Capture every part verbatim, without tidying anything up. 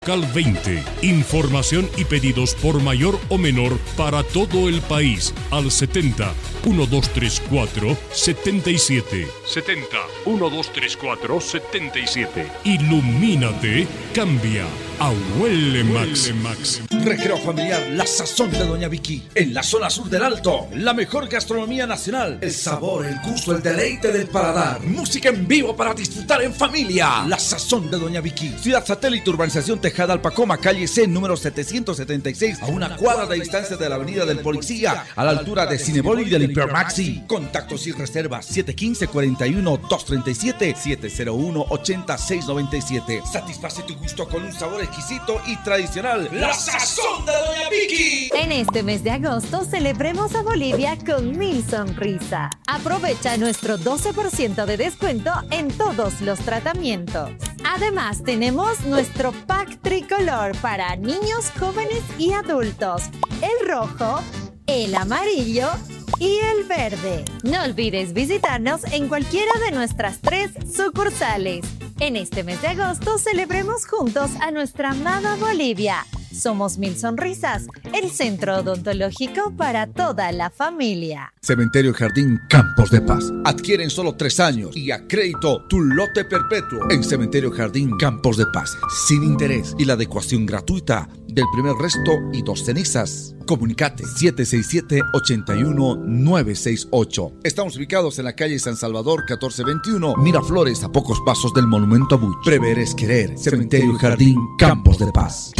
Cal veinte. Información y pedidos por mayor o menor para todo el país al setenta, ciento veintitrés, cuatro, setenta y siete. setenta, ciento veintitrés, cuatro, setenta y siete. Ilumínate, cambia a Huele Max. Max. Recreo familiar La Sazón de Doña Vicky. En la zona sur del Alto. La mejor gastronomía nacional. El sabor, el gusto, el deleite del paladar. Música en vivo para disfrutar en familia. La Sazón de Doña Vicky. Ciudad Satélite, Urbanización Tejada Alpacoma, calle C, número setecientos setenta y seis, a una cuadra de distancia de la avenida del Policía, a la altura de Cinebol y del Hipermaxi. Contactos y reservas siete uno cinco, cuatro uno, dos tres siete, siete cero uno, ocho seis nueve siete. Satisface tu gusto con un sabor exquisito y tradicional. La Sazón de Doña Vicky. En este mes de agosto celebremos a Bolivia con mil sonrisas. Aprovecha nuestro doce por ciento de descuento en todos los tratamientos. Además, tenemos nuestro pack tricolor para niños, jóvenes y adultos. El rojo, el amarillo y el verde. No olvides visitarnos en cualquiera de nuestras tres sucursales. En este mes de agosto celebremos juntos a nuestra amada Bolivia. Somos Mil Sonrisas, el centro odontológico para toda la familia. Cementerio Jardín Campos de Paz. Adquiere en solo tres años y a crédito tu lote perpetuo en Cementerio Jardín Campos de Paz. Sin interés y la adecuación gratuita del primer resto y dos cenizas. Comunicate siete seis siete, ocho uno nueve seis ocho. Estamos ubicados en la calle San Salvador catorce veintiuno, Miraflores, a pocos pasos del Monumento a Buch. Prever es querer. Cementerio Jardín Campos de Paz.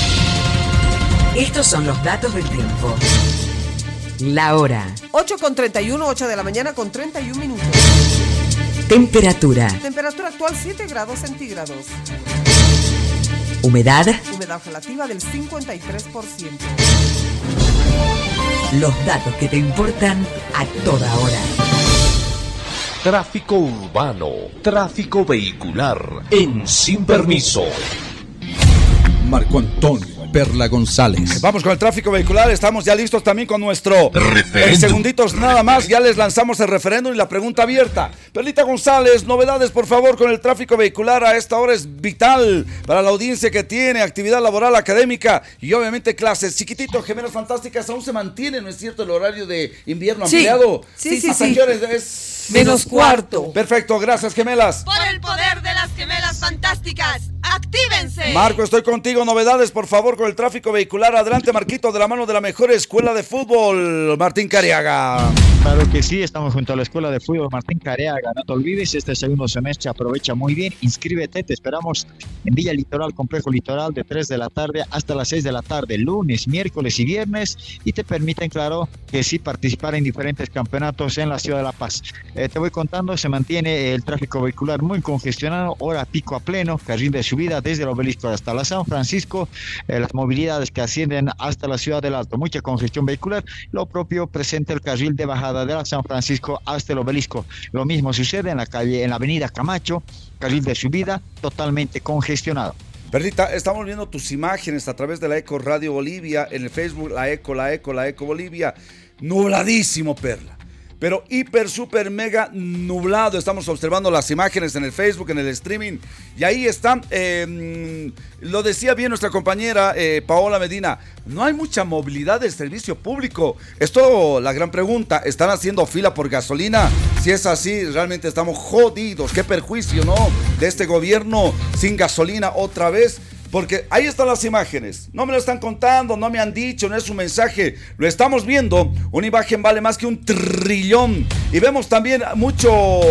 Estos son los datos del tiempo. La hora. ocho con treinta y uno, ocho de la mañana con treinta y un minutos. Temperatura. Temperatura actual siete grados centígrados. Humedad. Humedad relativa del cincuenta y tres por ciento. Los datos que te importan a toda hora. Tráfico urbano, tráfico vehicular en Sin Permiso. Marco Antonio Perla González. Vamos con el tráfico vehicular, estamos ya listos también con nuestro referéndum. En segunditos nada más, ya les lanzamos el referéndum y la pregunta abierta. Perlita González, novedades por favor con el tráfico vehicular. A esta hora es vital para la audiencia que tiene actividad laboral, académica y obviamente clases. Chiquitito, Gemelas Fantásticas, aún se mantiene, ¿no es cierto, el horario de invierno sí. ampliado? Sí, sí, ¿Hasta sí. qué hora es? Menos cuarto. Perfecto, gracias, Gemelas. Por el poder de las Gemelas Fantásticas, ¡actívense! Marco, estoy contigo. Novedades, por favor, con el tráfico vehicular. Adelante, Marquito, de la mano de la mejor escuela de fútbol, Martín Cariaga. Claro que sí, estamos junto a la escuela de fútbol Martín Cariaga. No te olvides, este segundo semestre aprovecha muy bien. Inscríbete, te esperamos en Villa Litoral, Complejo Litoral, de tres de la tarde hasta las seis de la tarde, lunes, miércoles y viernes. Y te permiten, claro, que sí participar en diferentes campeonatos en la ciudad de La Paz. Eh, te voy contando, se mantiene el tráfico vehicular muy congestionado, hora pico a pleno, carril de subida desde el Obelisco hasta la San Francisco, eh, las movilidades que ascienden hasta la ciudad del Alto, mucha congestión vehicular. Lo propio presenta el carril de bajada de la San Francisco hasta el Obelisco. Lo mismo sucede en la calle, en la avenida Camacho, carril de subida totalmente congestionado. Perlita, estamos viendo tus imágenes a través de la Eco Radio Bolivia, en el Facebook, la Eco, la Eco, la Eco Bolivia. Nubladísimo, Perla. Pero hiper, super, mega nublado. Estamos observando las imágenes en el Facebook, en el streaming. Y ahí están. Eh, lo decía bien nuestra compañera eh, Paola Medina. No hay mucha movilidad del servicio público. Esto, la gran pregunta. ¿Están haciendo fila por gasolina? Si es así, realmente estamos jodidos. Qué perjuicio, ¿no? De este gobierno sin gasolina otra vez. Porque ahí están las imágenes, no me lo están contando, no me han dicho, no es un mensaje, lo estamos viendo. Una imagen vale más que un trillón. Y vemos también mucho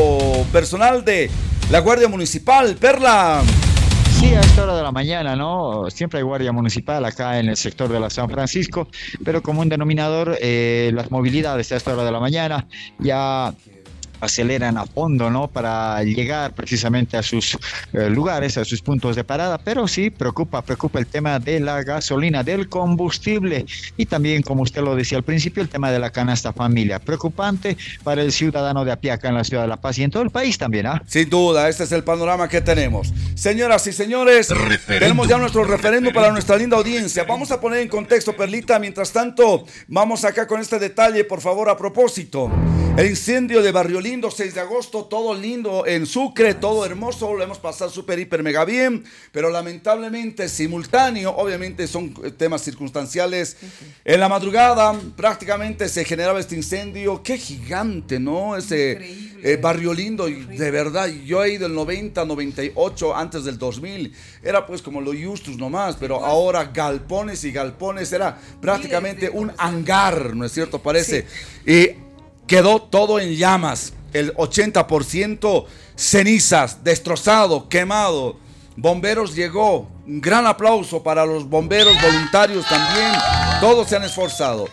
personal de la Guardia Municipal. Perla. Sí, a esta hora de la mañana, ¿no? Siempre hay guardia municipal acá en el sector de la San Francisco, pero como un denominador, eh, las movilidades a esta hora de la mañana ya aceleran a fondo, ¿no? Para llegar precisamente a sus eh, lugares, a sus puntos de parada, pero sí preocupa, preocupa el tema de la gasolina, del combustible y también, como usted lo decía al principio, el tema de la canasta familia. Preocupante para el ciudadano de a pie acá en la ciudad de La Paz y en todo el país también, ¿ah? ¿eh? Sin duda, este es el panorama que tenemos. Señoras y señores, referéndum. Tenemos ya nuestro referéndum para nuestra linda audiencia. Vamos a poner en contexto, Perlita, mientras tanto, vamos acá con este detalle, por favor, a propósito. El incendio de Barrio Libre lindo, seis de agosto, todo lindo en Sucre, todo hermoso, lo hemos pasado súper, hiper, mega bien, pero lamentablemente simultáneo, obviamente son temas circunstanciales. En la madrugada prácticamente se generaba este incendio, qué gigante, ¿no? Ese eh, barrio lindo, y de verdad, yo he ido el noventa, noventa y ocho, antes del dos mil, era pues como lo Justus nomás, pero ahora galpones y galpones, era prácticamente un hangar, ¿no es cierto? Parece. Y quedó todo en llamas, el ochenta por ciento cenizas, destrozado, quemado. Bomberos llegó, un gran aplauso para los bomberos voluntarios también, todos se han esforzado.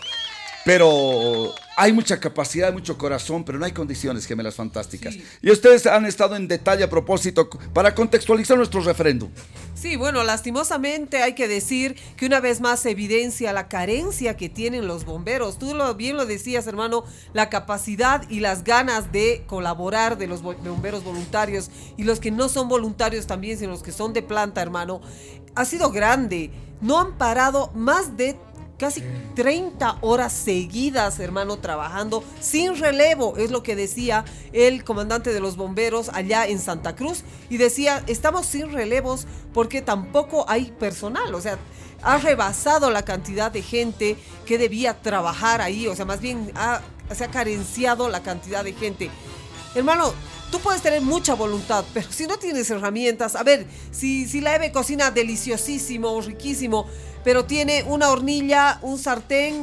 Pero hay mucha capacidad, mucho corazón, pero no hay condiciones, gemelas fantásticas. Sí. Y ustedes han estado en detalle a propósito para contextualizar nuestro referéndum. Sí, bueno, lastimosamente hay que decir que una vez más se evidencia la carencia que tienen los bomberos. Tú lo, bien lo decías, hermano, la capacidad y las ganas de colaborar de los bomberos voluntarios y los que no son voluntarios también, sino los que son de planta, hermano, ha sido grande. No han parado más de casi treinta horas seguidas, hermano, trabajando sin relevo, es lo que decía el comandante de los bomberos allá en Santa Cruz, y decía, estamos sin relevos porque tampoco hay personal, o sea, ha rebasado la cantidad de gente que debía trabajar ahí, o sea, más bien ha, se ha carenciado la cantidad de gente. Hermano, tú puedes tener mucha voluntad, pero si no tienes herramientas, a ver, si, si la Eve cocina deliciosísimo, riquísimo, pero tiene una hornilla, un sartén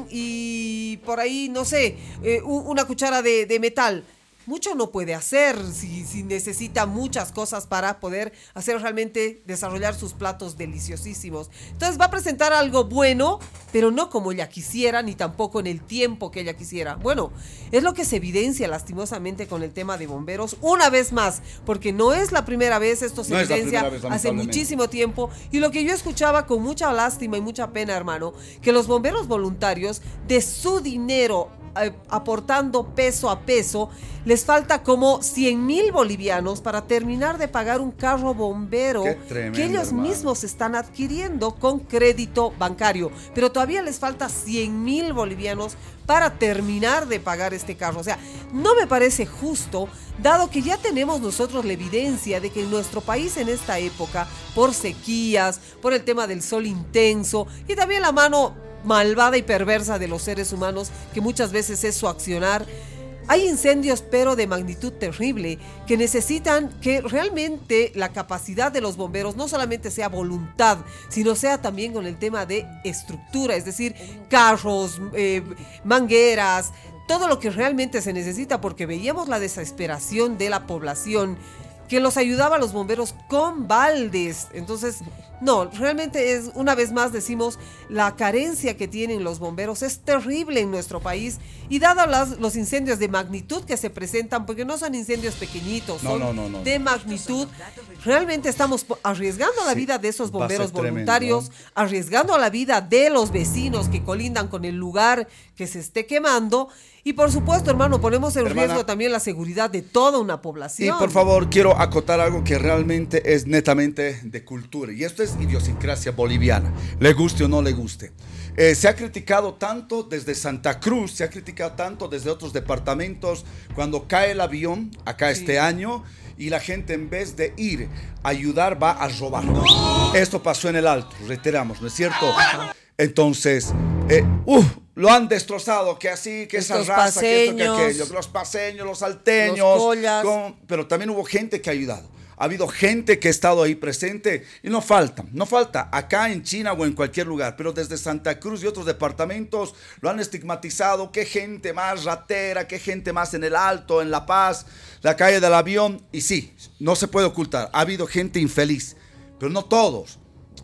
y por ahí, no sé, eh, una cuchara de, de metal. Mucho no puede hacer si, si necesita muchas cosas para poder hacer realmente desarrollar sus platos deliciosísimos. Entonces va a presentar algo bueno, pero no como ella quisiera, ni tampoco en el tiempo que ella quisiera. Bueno, es lo que se evidencia lastimosamente con el tema de bomberos, una vez más, porque no es la primera vez, esto se no evidencia vez, hace muchísimo tiempo. Y lo que yo escuchaba con mucha lástima y mucha pena, hermano, que los bomberos voluntarios de su dinero, aportando peso a peso, les falta como cien mil bolivianos para terminar de pagar un carro bombero tremendo, que ellos hermano. mismos están adquiriendo con crédito bancario, pero todavía les falta cien mil bolivianos para terminar de pagar este carro. O sea, no me parece justo, dado que ya tenemos nosotros la evidencia de que en nuestro país en esta época, por sequías, por el tema del sol intenso y también la mano malvada y perversa de los seres humanos, que muchas veces es su accionar, hay incendios pero de magnitud terrible que necesitan que realmente la capacidad de los bomberos no solamente sea voluntad, sino sea también con el tema de estructura, es decir, carros, eh, mangueras, todo lo que realmente se necesita, porque veíamos la desesperación de la población que los ayudaba a los bomberos con baldes. Entonces, no, realmente es, una vez más decimos, la carencia que tienen los bomberos es terrible en nuestro país, y dados las, los incendios de magnitud que se presentan, porque no son incendios pequeñitos, son no, no, no, no, de magnitud, realmente estamos arriesgando la vida de esos bomberos voluntarios, tremendo, ¿no? Arriesgando la vida de los vecinos que colindan con el lugar que se esté quemando. Y por supuesto, hermano, ponemos en Hermana, riesgo también la seguridad de toda una población. Y por favor, quiero acotar algo que realmente es netamente de cultura. Y esto es idiosincrasia boliviana, le guste o no le guste. Eh, se ha criticado tanto desde Santa Cruz, se ha criticado tanto desde otros departamentos, cuando cae el avión, acá sí. este año, y la gente en vez de ir a ayudar va a robar. Esto pasó en el Alto, reiteramos, ¿no es cierto? Entonces, eh, uh, lo han destrozado, que así, que esa raza, que esto, que aquello, los paseños, los salteños, los collas. Con, pero también hubo gente que ha ayudado. Ha habido gente que ha estado ahí presente y no falta, no falta acá en China o en cualquier lugar, pero desde Santa Cruz y otros departamentos lo han estigmatizado, qué gente más ratera, qué gente más en el Alto, en La Paz, la calle del avión, y sí, no se puede ocultar, ha habido gente infeliz, pero no todos.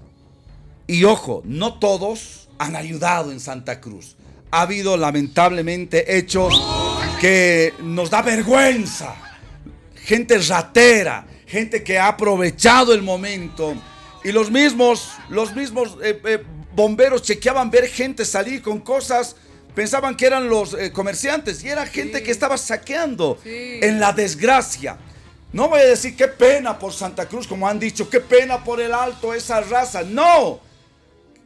Y ojo, no todos han ayudado en Santa Cruz. Ha habido lamentablemente hechos que nos da vergüenza, gente ratera, gente que ha aprovechado el momento, y los mismos, los mismos eh, eh, bomberos chequeaban ver gente salir con cosas, pensaban que eran los eh, comerciantes, y era gente sí. que estaba saqueando sí. en la desgracia. No voy a decir qué pena por Santa Cruz, como han dicho, qué pena por el Alto, esa raza, no.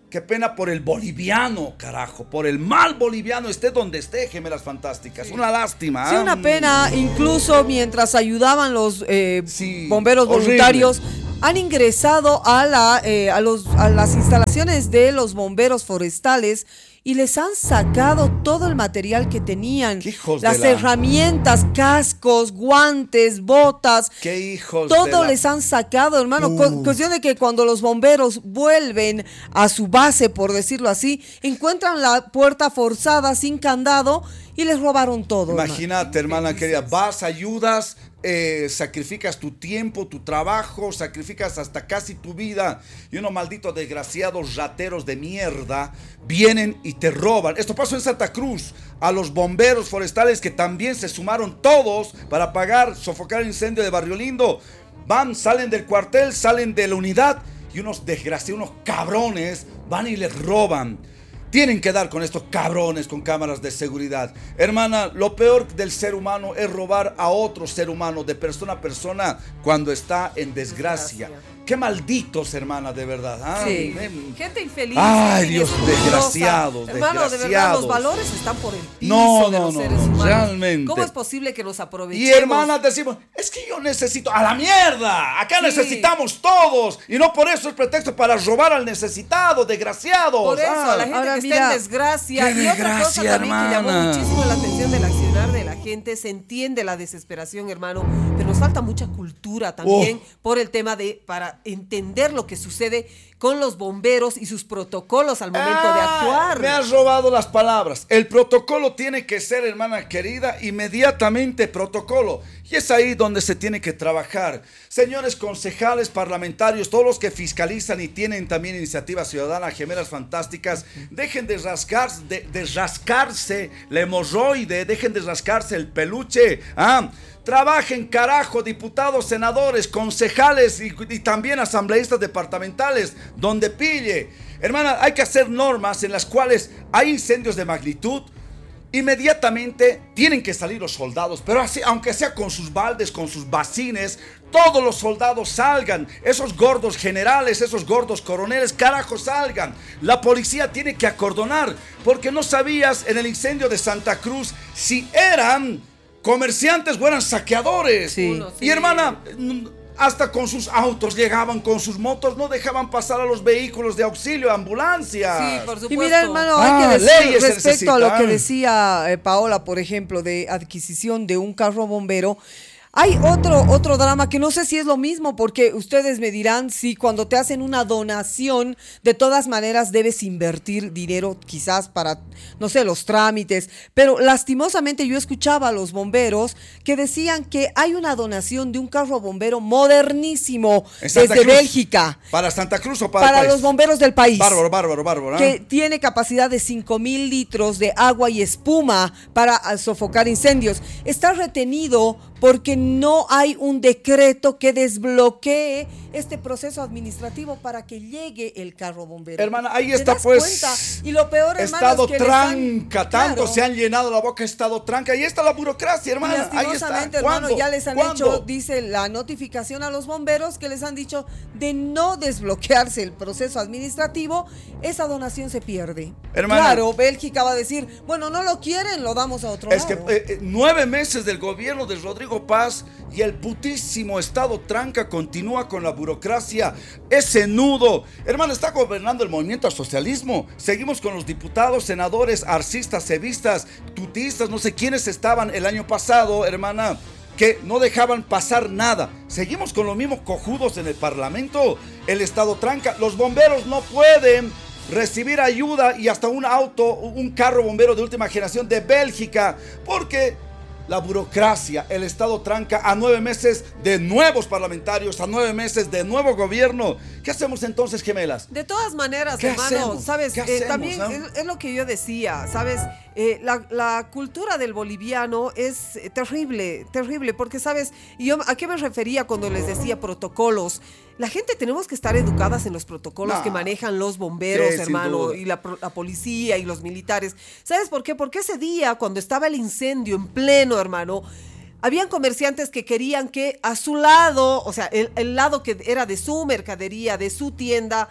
Qué pena por el boliviano, carajo, por el mal boliviano, esté donde esté, Gemelas Fantásticas. Sí. Una lástima. Sí, ¿eh? Una pena, incluso mientras ayudaban los eh, sí, bomberos voluntarios, horrible. Han ingresado a, la, eh, a, los, a las instalaciones de los bomberos forestales y les han sacado todo el material que tenían. ¿Qué hijos las de la... herramientas, cascos, guantes, botas. ¿Qué hijos todo de la... les han sacado, hermano. Uh. Cu- cuestión de que cuando los bomberos vuelven a su base, por decirlo así, encuentran la puerta forzada sin candado y les robaron todo. Imagínate, hermana, hermana querida, vas, ayudas, eh, sacrificas tu tiempo, tu trabajo, sacrificas hasta casi tu vida, y unos malditos desgraciados rateros de mierda vienen y te roban. Esto pasó en Santa Cruz, a los bomberos forestales que también se sumaron todos para apagar, sofocar el incendio de Barrio Lindo. Van, salen del cuartel, salen de la unidad y unos desgraciados, unos cabrones van y les roban. Tienen que dar con estos cabrones con cámaras de seguridad. Hermana, lo peor del ser humano es robar a otro ser humano de persona a persona cuando está en desgracia. desgracia. Qué malditos, hermana, de verdad. ¿Ah? Sí. Gente infeliz. Ay, Dios, desgraciados, hermano, desgraciados. de verdad, los valores están por el piso no, de no, los no, seres no, humanos. Realmente. ¿Cómo es posible que nos aprovechemos? Y hermanas decimos, es que yo necesito, ¡a la mierda! Acá sí. Necesitamos todos. Y no por eso es pretexto para robar al necesitado, desgraciados. Por eso, ah. la gente Ahora, que mira, está en desgracia. Y otra cosa también hermana. Que llamó muchísimo la atención del accionar de la gente. Se entiende la desesperación, hermano, pero nos falta mucha cultura también oh. por el tema de, para entender lo que sucede con los bomberos y sus protocolos al momento ah, de actuar. Me has robado las palabras. El protocolo tiene que ser, hermana querida, inmediatamente protocolo. Y es ahí donde se tiene que trabajar. Señores concejales, parlamentarios, todos los que fiscalizan y tienen también iniciativa ciudadana, Gemelas Fantásticas, dejen de rascarse, de, de rascarse la hemorroide, dejen de rascarse el peluche. Ah, trabajen, carajo, diputados, senadores, concejales y, y también asambleístas departamentales, donde pille. Hermana, hay que hacer normas en las cuales hay incendios de magnitud. Inmediatamente tienen que salir los soldados, pero así, aunque sea con sus baldes, con sus bacines, todos los soldados salgan, esos gordos generales, esos gordos coroneles, carajo, salgan. La policía tiene que acordonar, porque no sabías en el incendio de Santa Cruz si eran comerciantes o eran saqueadores. Sí. Uno, sí. Y hermana, hasta con sus autos llegaban, con sus motos, no dejaban pasar a los vehículos de auxilio, ambulancias. Sí, por supuesto. Y mira, hermano, ah, hay que decir respecto a lo que necesitan. decía eh, Paola, por ejemplo, de adquisición de un carro bombero. Hay otro, otro drama que no sé si es lo mismo, porque ustedes me dirán si cuando te hacen una donación, de todas maneras debes invertir dinero quizás para, no sé, los trámites, pero lastimosamente yo escuchaba a los bomberos que decían que hay una donación de un carro bombero modernísimo desde Cruz, Bélgica. ¿Para Santa Cruz o para Para el país? los bomberos del país. Bárbaro, bárbaro, bárbaro. ¿eh? Que tiene capacidad de cinco mil litros de agua y espuma para sofocar incendios. Está retenido porque no hay un decreto que desbloquee este proceso administrativo para que llegue el carro bombero. Hermana, ahí está pues. Cuenta? Y lo peor, hermano, estado es que tranca, han, tanto claro, se han llenado la boca, estado tranca. Ahí está la burocracia, hermana. Y lastimosamente, ahí está. hermano, ya les han ¿Cuándo? hecho, dice la notificación a los bomberos, que les han dicho de no desbloquearse el proceso administrativo, esa donación se pierde. Hermana, claro, Bélgica va a decir, bueno, no lo quieren, lo damos a otro es lado. que eh, nueve meses del gobierno de Rodrigo Paz y el putísimo estado tranca continúa con la burocracia, ese nudo. Hermano, está gobernando el movimiento al socialismo. Seguimos con los diputados, senadores, arcistas, cevistas, tutistas, no sé quiénes estaban el año pasado, hermana, que no dejaban pasar nada. Seguimos con los mismos cojudos en el parlamento. El estado tranca, los bomberos no pueden recibir ayuda y hasta un auto, un carro bombero de última generación de Bélgica, porque la burocracia, el estado tranca a nueve meses de nuevos parlamentarios, a nueve meses de nuevo gobierno. ¿Qué hacemos entonces, gemelas? De todas maneras, ¿Qué hermano, hacemos? sabes, ¿Qué eh, hacemos, también no? es, es lo que yo decía, sabes, eh, la, la cultura del boliviano es eh, terrible, terrible, porque sabes, y yo a qué me refería cuando les decía protocolos. La gente tenemos que estar educadas en los protocolos no. que manejan los bomberos, Sí, hermano, y la, la policía y los militares. ¿Sabes por qué? Porque ese día, cuando estaba el incendio en pleno, hermano, habían comerciantes que querían que a su lado, o sea, el, el lado que era de su mercadería, de su tienda,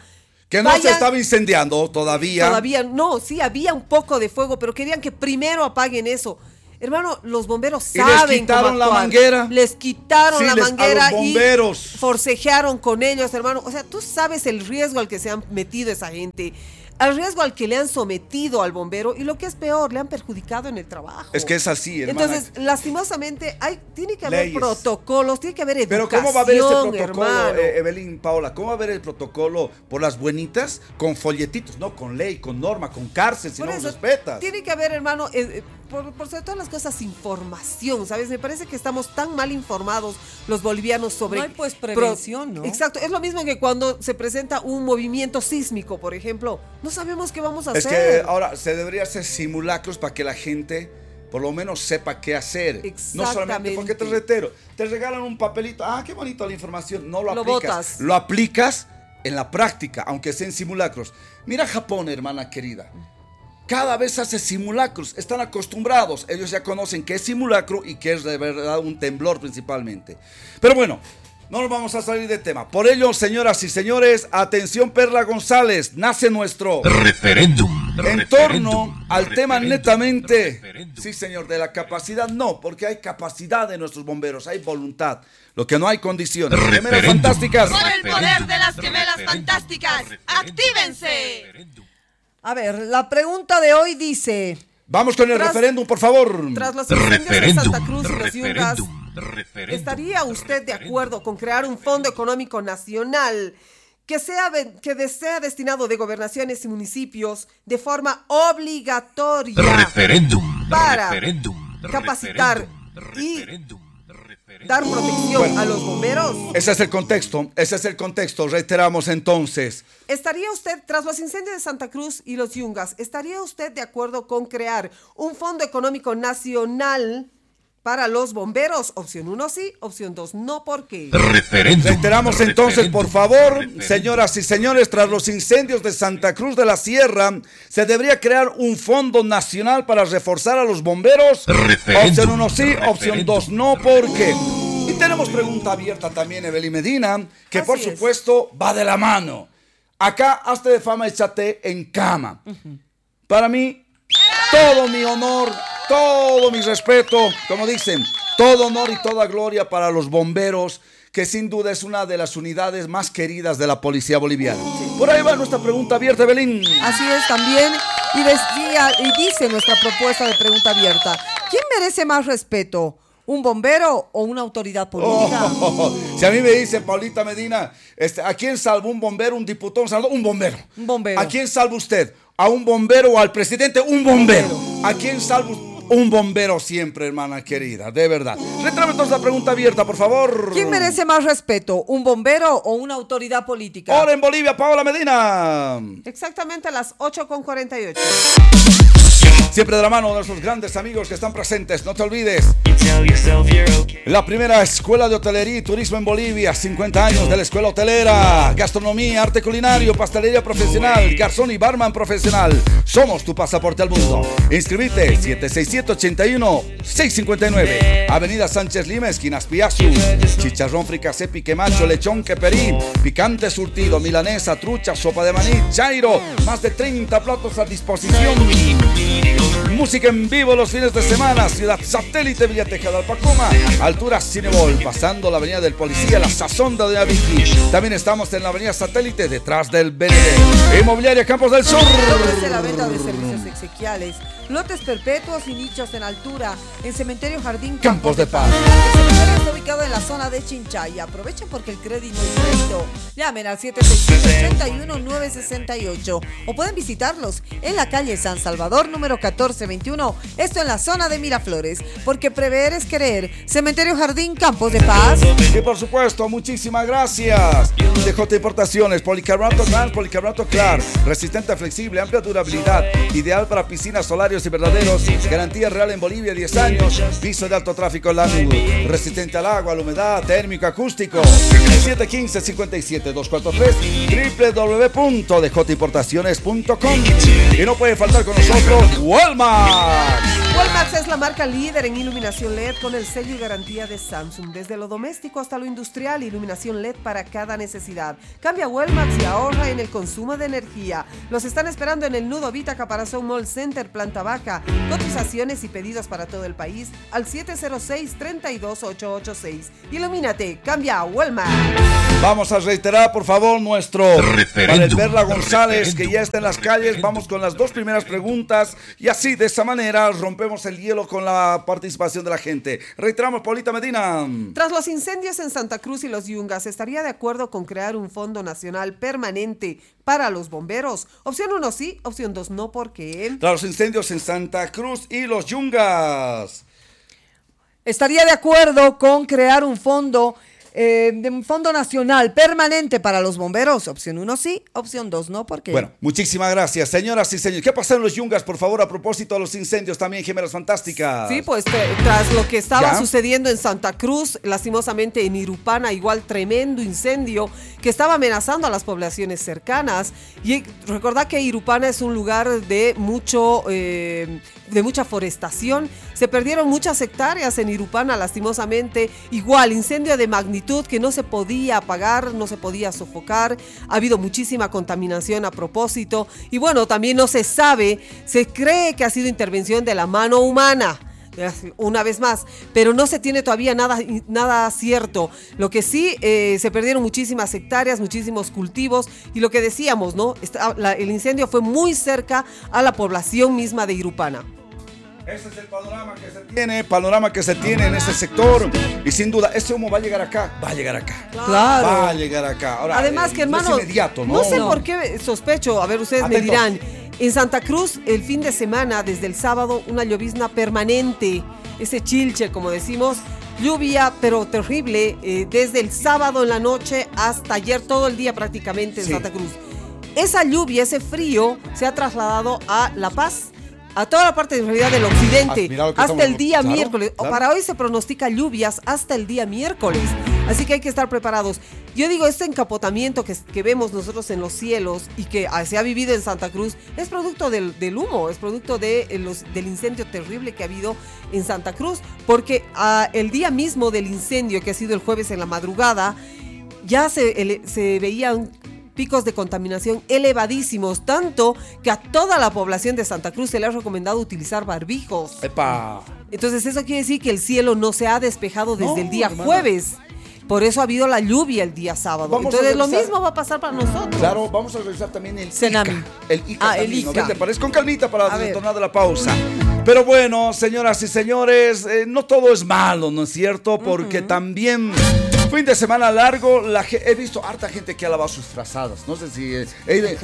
Que no vayan, se estaba incendiando todavía. Todavía, no, sí, había un poco de fuego, pero querían que primero apaguen eso. Hermano, los bomberos saben y les quitaron cómo la actuar. manguera. Les quitaron Sí, la les- manguera a los bomberos. y forcejearon con ellos, hermano. O sea, tú sabes el riesgo al que se han metido esa gente, al riesgo al que le han sometido al bombero y lo que es peor, le han perjudicado en el trabajo. Es que es así, hermana. Entonces, lastimosamente, hay, tiene que haber Leyes. protocolos, tiene que haber educación, Pero ¿cómo va a haber ese protocolo, hermano? eh, Evelyn, Paola? ¿Cómo va a haber el protocolo por las buenitas con folletitos? No, con ley, con norma, con cárcel, si Por no eso, respetas. tiene que haber, hermano, eh, eh, por, por sobre todas las cosas, información, ¿sabes? Me parece que estamos tan mal informados los bolivianos sobre... No hay, pues, prevención, ¿no? Exacto, es lo mismo que cuando se presenta un movimiento sísmico, por ejemplo. No sabemos qué vamos a Es hacer. que ahora se debería hacer simulacros para que la gente por lo menos sepa qué hacer. No solamente porque te reitero, te regalan un papelito, ah, qué bonito la información, no lo, Lo aplicas. botas. Lo aplicas en la práctica, aunque sea en simulacros. Mira Japón, hermana querida. Cada vez hace simulacros, están acostumbrados, ellos ya conocen qué es simulacro y qué es de verdad un temblor principalmente. Pero bueno, no nos vamos a salir de tema. Por ello, señoras y señores, atención Perla González, nace nuestro Referéndum. en torno al tema netamente, sí señor, de la capacidad, no, porque hay capacidad de nuestros bomberos, hay voluntad, lo que no hay condiciones. Gemelas fantásticas. Por el poder de las gemelas fantásticas, ¡actívense! A ver, la pregunta de hoy dice... Vamos con el Tras- referéndum, por favor. Tras los incendios de Santa Referéndum. Cruz y los Yungas, ¿estaría usted de acuerdo con crear un fondo económico nacional que sea de- que de- sea destinado de gobernaciones y municipios de forma obligatoria Referéndum. para Referéndum. capacitar Referéndum. y Referéndum. dar protección Bueno. a los bomberos? Ese es el contexto, ese es el contexto, reiteramos entonces. ¿Estaría usted, tras los incendios de Santa Cruz y los Yungas, estaría usted de acuerdo con crear un fondo económico nacional para los bomberos? Opción uno sí, opción dos no, ¿por qué? Referéndum. Reiteramos entonces, por favor, Referéndum. señoras y señores, tras los incendios de Santa Cruz de la Sierra, se debería crear un fondo nacional para reforzar a los bomberos. Referéndum. Opción uno sí, opción Referéndum. dos no, ¿por qué? Y tenemos pregunta abierta también, Evelyn Medina, que Así por es. supuesto va de la mano. Acá, hazte de fama, échate en cama. Para mí, todo mi honor, todo mi respeto, como dicen, todo honor y toda gloria para los bomberos, que sin duda es una de las unidades más queridas de la policía boliviana. Por ahí va nuestra pregunta abierta, Evelyn. Así es también, y decía, y dice nuestra propuesta de pregunta abierta, ¿quién merece más respeto? ¿Un bombero o una autoridad política? Oh, oh, oh. Si a mí me dicen, Paulita Medina, este, ¿a quién salvó un bombero, un diputado, un senador? Un bombero. Un bombero. ¿A quién salva usted? ¿A un bombero o al presidente? Un bombero. ¿A quién salva usted? Un bombero siempre, hermana querida, de verdad. Retrame entonces la pregunta abierta, por favor. ¿Quién merece más respeto? ¿Un bombero o una autoridad política? Ahora en Bolivia, Paola Medina. Exactamente a las ocho con cuarenta y ocho. Siempre de la mano de nuestros grandes amigos que están presentes. No te olvides. La primera escuela de hotelería y turismo en Bolivia. cincuenta años de la escuela hotelera. Gastronomía, arte culinario, pastelería profesional, garzón y barman profesional. Somos tu pasaporte al mundo. Inscribite siete seis siete, ocho uno, seis cinco nueve. Avenida Sánchez Lima, esquinas Piazzu. Chicharrón fricasé, pique macho, lechón queperí, picante surtido, milanesa, trucha, sopa de maní, chairo. Más de treinta platos a disposición. Música en vivo los fines de semana. Ciudad Satélite, Villa Tejada, Alpacoma. Altura Cinebol, pasando la avenida del Policía, la sazón de Doña Vicky. También estamos en la avenida Satélite, detrás del B N D. Inmobiliaria Campos del Sur. Ofrece la venta de servicios exequiales, lotes perpetuos y nichos en altura, en Cementerio Jardín Campos de Paz. El cementerio está ubicado en la zona de Chinchaya. Aprovechen porque el crédito es crédito. Llamen al siete seis siete, ocho uno, nueve seis ocho o pueden visitarlos en la calle San Salvador número catorce veintiuno. Esto en la zona de Miraflores, porque prever es querer. Cementerio Jardín Campos de Paz. Y por supuesto, muchísimas gracias. D J Importaciones, policarbonato Trans, policarbonato Clar, resistente, flexible, amplia durabilidad, ideal para piscinas, solarios y verdaderos. Garantía real en Bolivia, diez años. Piso de alto tráfico en la nube. Resistente al agua, a la humedad, térmico, acústico. siete uno cinco, cinco siete, dos cuatro tres, w w w punto d j importaciones punto com. Y no puede faltar con nosotros Walmart. Wellmax es la marca líder en iluminación L E D con el sello y garantía de Samsung. Desde lo doméstico hasta lo industrial, iluminación L E D para cada necesidad. Cambia Wellmax y ahorra en el consumo de energía. Los están esperando en el Nudo Vita Caparazón Mall Center, planta baja. Cotizaciones y pedidos para todo el país al siete cero seis, tres dos ocho ocho seis. Ilumínate, cambia a Wellmax. Vamos a reiterar, por favor, nuestro Referéndum. Perla González, Referéndum. que ya está en las calles. Vamos con las dos primeras preguntas y así, de esa manera, rompemos el hielo con la participación de la gente. Reiteramos, Paulita Medina. Tras los incendios en Santa Cruz y los Yungas, ¿estaría de acuerdo con crear un fondo nacional permanente para los bomberos? Opción uno sí, opción dos no, ¿por qué? Tras los incendios en Santa Cruz y los Yungas. Estaría de acuerdo con crear un fondo, eh, de un fondo nacional permanente para los bomberos. Opción uno sí, opción dos no, porque Bueno, muchísimas gracias, señoras y señores. ¿Qué pasaron los Yungas, por favor, a propósito de los incendios también, Gemelas Fantásticas? Sí, pues tra- tras lo que estaba ¿Ya? sucediendo en Santa Cruz, lastimosamente en Irupana, igual tremendo incendio que estaba amenazando a las poblaciones cercanas. Y recordad que Irupana es un lugar de mucho, eh, de mucha forestación. Se perdieron muchas hectáreas en Irupana, lastimosamente. Igual, incendio de magnitud que no se podía apagar, no se podía sofocar. Ha habido muchísima contaminación a propósito. Y bueno, también no se sabe, se cree que ha sido intervención de la mano humana. Una vez más, pero no se tiene todavía nada, nada cierto. Lo que sí, eh, se perdieron muchísimas hectáreas, muchísimos cultivos, y lo que decíamos, ¿no? Está, la, el incendio fue muy cerca a la población misma de Irupana. Ese es el panorama que se tiene, panorama que se tiene en ese sector. Y sin duda, ese humo va a llegar acá, va a llegar acá. Claro. Va a llegar acá. Ahora, Además eh, que, hermano, no es inmediato, ¿no? no sé No. por qué sospecho, a ver, ustedes Atentos. me dirán, en Santa Cruz, el fin de semana, desde el sábado, una llovizna permanente, ese chilche, como decimos, lluvia, pero terrible, eh, desde el sábado en la noche hasta ayer, todo el día prácticamente en Sí. Santa Cruz. Esa lluvia, ese frío, se ha trasladado a La Paz, a toda la parte en realidad del occidente, Ah, mira lo que hasta estamos- el día claro, miércoles. claro. Para hoy se pronostica lluvias hasta el día miércoles, así que hay que estar preparados. Yo digo, este encapotamiento que, que vemos nosotros en los cielos y que ah, se ha vivido en Santa Cruz es producto del, del humo, es producto de, eh, los, del incendio terrible que ha habido en Santa Cruz, porque ah, el día mismo del incendio, que ha sido el jueves en la madrugada, ya se, ele- se veían picos de contaminación elevadísimos, tanto que a toda la población de Santa Cruz se le ha recomendado utilizar barbijos. Epa. Entonces eso quiere decir que el cielo no se ha despejado desde No, el día hermana. jueves. Por eso ha habido la lluvia el día sábado. Vamos a Entonces lo revisar- mismo va a pasar para nosotros. Claro, vamos a revisar también el Tsunami. I C A. El I C A Ah, el también, ¿no? I C A. ¿Qué te parece? Con calmita para A ver. retornar de la pausa. Pero bueno, señoras y señores, eh, no todo es malo, ¿no es cierto? Porque también fin de semana largo, la ge- he visto harta gente que ha lavado sus frazadas. No sé si... eh, he de-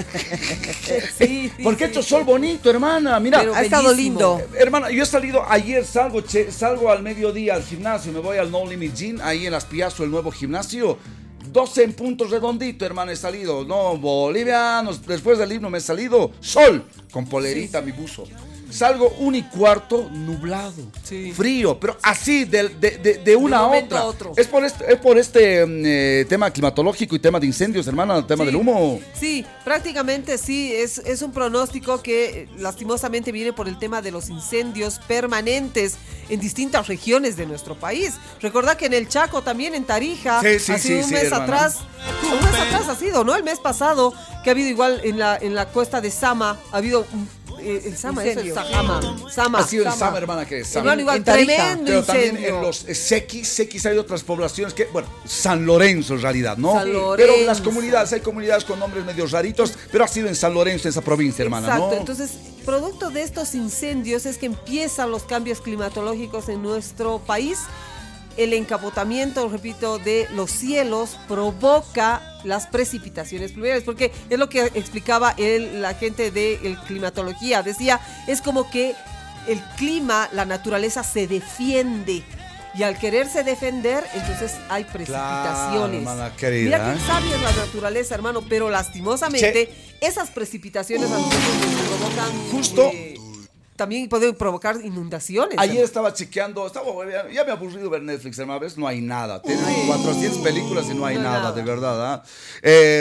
Sí, sí, Porque ha sí. hecho sol bonito, hermana. Mira, Pero ha estado bellísimo. lindo. hermana, yo he salido ayer, salgo, che, salgo al mediodía al gimnasio, me voy al No Limit Gym, ahí en Las Piazzo, el nuevo gimnasio. doce en puntos redondito, hermano, he salido. No, bolivianos, después del himno me he salido. Sol, con polerita, mi buzo. Salgo un y cuarto nublado, Sí. frío, pero así de, de, de, de una a momento otra. a otro. Es por este, es por este mm, eh, tema climatológico y tema de incendios, hermana, el tema Sí. del humo. Sí, prácticamente sí, es, es un pronóstico que eh, lastimosamente viene por el tema de los incendios permanentes en distintas regiones de nuestro país. Recordad que en el Chaco, también en Tarija, Sí, sí, hace sí, un sí, mes hermana. atrás, un mes atrás ha sido, ¿no? El mes pasado, que ha habido igual en la, en la costa de Sama, ha habido un, eh, el Sama, eso es Incendio. Sama, Sama. Ha sido el Sama. Sama, hermana, que es Sama. Igual, igual, En Tarija. tremendo Pero también incendio. en los eh, Sequis, Sequis hay otras poblaciones que, bueno, San Lorenzo en realidad, ¿no? San Pero Lorenzo. las comunidades, hay comunidades con nombres medio raritos, pero ha sido en San Lorenzo, esa provincia, hermana, Exacto, ¿no? entonces, producto de estos incendios es que empiezan los cambios climatológicos en nuestro país. El encapotamiento, repito, de los cielos provoca las precipitaciones pluviales, porque es lo que explicaba el, la gente de el climatología. Decía, es como que el clima, la naturaleza se defiende. Y al quererse defender, entonces hay precipitaciones. Claro, hermana querida, Mira ¿eh? qué sabia es la naturaleza, hermano, pero lastimosamente esas precipitaciones a nosotros nos provocan... Justo. eh, también pueden provocar inundaciones. Ayer hermano. estaba chequeando, estaba, ya me he aburrido ver Netflix, hermano, a veces no hay nada. Tienen cuatrocientas películas y no hay No hay nada, nada. de verdad. ¿ah?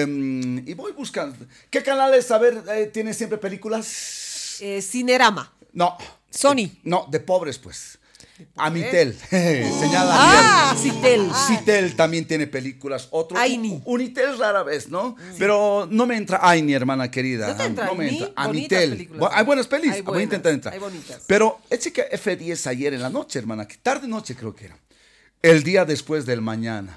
Eh, y voy buscando. ¿Qué canales, a ver, eh, tienen siempre películas? Eh, Cinerama. No. Sony. No, de pobres, pues. Amitel. Señala Ah, Citel. Citel también tiene películas. Otro. Aini. Unitel rara vez, ¿no? Sí. Pero no me entra Aini, hermana querida. ¿No te entra No me Aini? entra. Bonitas Amitel. películas. Bu- Hay buenas pelis. Hay Voy a intentar entrar. Hay bonitas. Pero ese que F diez ayer en la noche, hermana. Que tarde noche creo que era. El día después del mañana.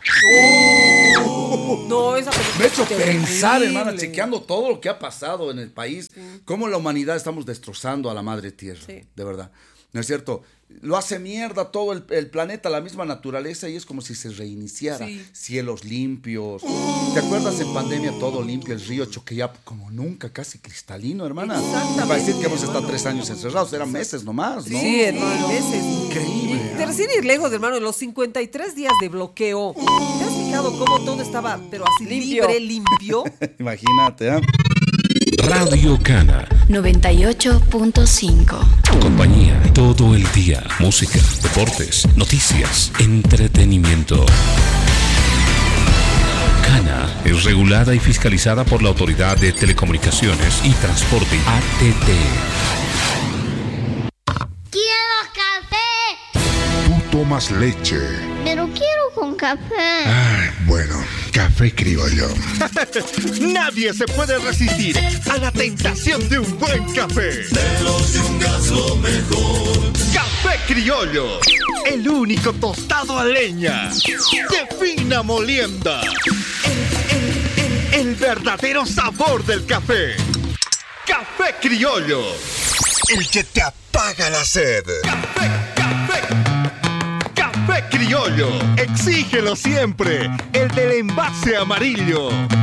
No, esa película Me ha hecho es terrible. pensar, hermana, chequeando todo lo que ha pasado en el país, sí. Cómo la humanidad estamos destrozando a la madre tierra, sí. De verdad. ¿No es cierto? Lo hace mierda todo el, el planeta, la misma naturaleza, y es como si se reiniciara. Sí. Cielos limpios. ¿Te acuerdas en pandemia todo limpio, el río Choqueyapo como nunca, casi cristalino, hermana? Para decir que hemos estado hermano. tres años encerrados, eran meses nomás, ¿no? Sí, hermano, meses. Increíble. Y, sin ir lejos, hermano, en los cincuenta y tres días de bloqueo, ¿te has fijado cómo todo estaba, pero así limpio. libre, limpio? Imagínate, ¿eh? Radio Cana noventa y ocho punto cinco. Compañía todo el día. Música, deportes, noticias, entretenimiento. Cana es regulada y fiscalizada por la Autoridad de Telecomunicaciones y Transporte A T T. ¡Quiero café! Tú tomas leche. Pero quiero con café. Ah, bueno, café criollo. Nadie se puede resistir a la tentación de un buen café. Celos de un gas lo mejor. Café criollo, el único tostado a leña, de fina molienda. El, el, el, el verdadero sabor del café. Café criollo. El que te apaga la sed. Café, café. Café criollo, exígelo siempre, el del envase amarillo.